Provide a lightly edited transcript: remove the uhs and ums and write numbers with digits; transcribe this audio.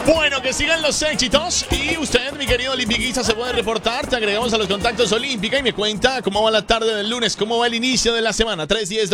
Bueno, que sigan los éxitos. Y usted, mi querido olimpiquista, se puede reportar. Te agregamos a los contactos Olímpica y me cuenta cómo va la tarde del lunes, cómo va el inicio de la semana. 3:10.